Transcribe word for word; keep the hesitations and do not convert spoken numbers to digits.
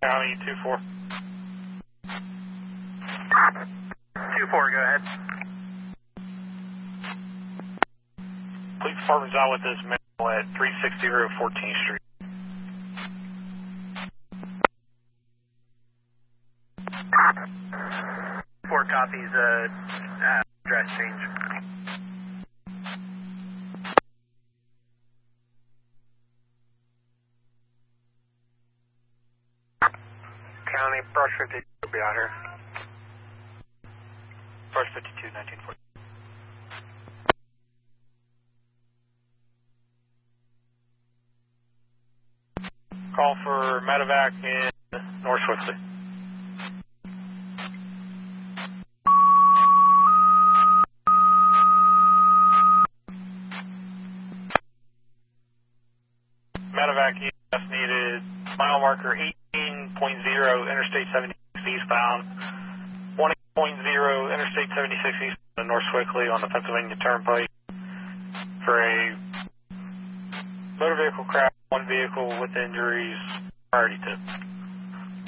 County two four. two four, go ahead. Police department's out with this male at three sixty fourteenth Street. Four copies, uh, uh, address change. County, brush fifty-two will be out here. Brush fifty-two, nineteen forty. Call for medevac in North Swiftly. Medevac E M S needed, mile marker eighteen point zero, Interstate seventy-six eastbound, twenty point zero, Interstate seventy-six eastbound in North Swiftly on the Pennsylvania Turnpike for a motor vehicle crash, one vehicle with injuries, priority tip.